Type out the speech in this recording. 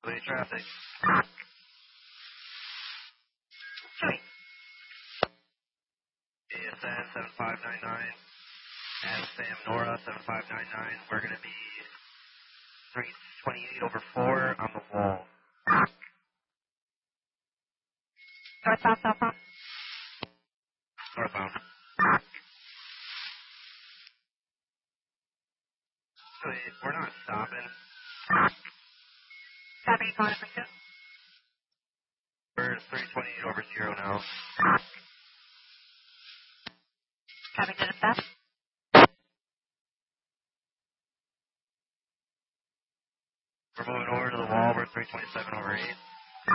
Way traffic. Chewy. ASN 7599 and Sam Nora 7599. We're going to be 328 over 4 on the wall. Northbound, southbound. Northbound. Wait, we're not stopping. Stopping, calling in pursuit. We're 328 over 0 now. Traffic didn't stop. We're moving over to the wall. We're 327 over 8.